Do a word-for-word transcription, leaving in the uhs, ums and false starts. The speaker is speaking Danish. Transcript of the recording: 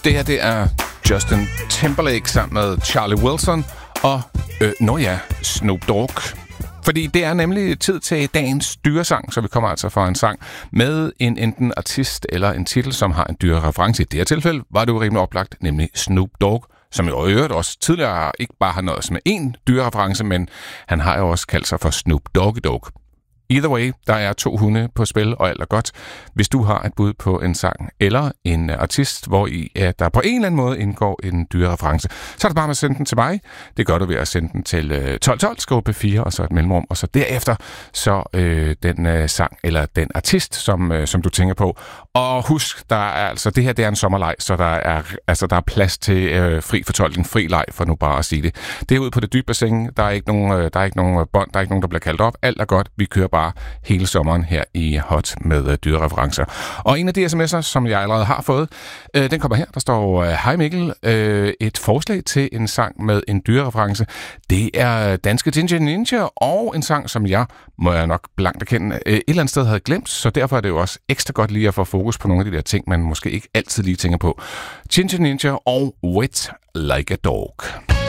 Det her, det er Justin Timberlake sammen med Charlie Wilson og, øh, nå ja, Snoop Dogg. Fordi det er nemlig tid til dagens dyresang, så vi kommer altså fra en sang med en enten artist eller en titel, som har en dyrereference. I det her tilfælde var det jo rimelig oplagt, nemlig Snoop Dogg, som jo i øvrigt også tidligere ikke bare har noget med én dyrereference, men han har jo også kaldt sig for Snoop Doggy Dogg. Either way, der er to hunde på spil, og alt er godt. Hvis du har et bud på en sang eller en artist, hvor i ja, der på en eller anden måde indgår en dyrereference, så er det bare med at sende den til mig. Det gør du ved at sende den til tolv tolv, skriv P fire, og så et mellemrum, og så derefter så øh, den øh, sang eller den artist, som, øh, som du tænker på. Og husk, der er altså det her, det er en sommerleg, så der er altså der er plads til øh, fri fortolkning, fri leg, for nu bare at sige det. Det er ude på det dybe bassin. Der er ikke nogen, øh, der er ikke nogen bånd, der er ikke nogen, der bliver kaldt op. Alt er godt. Vi kører bare hele sommeren her i Hot med uh, dyrereferencer. Og en af de sms'er, som jeg allerede har fået, øh, den kommer her. Der står, hej Mikkel, øh, et forslag til en sang med en dyrereference. Det er Danske Ginger Ninja, og en sang, som jeg, må jeg nok blankt erkende, øh, et eller andet sted havde glemt, så derfor er det jo også ekstra godt lige at få fokus på nogle af de der ting, man måske ikke altid lige tænker på. Ginger Ninja og Wet Like a Dog.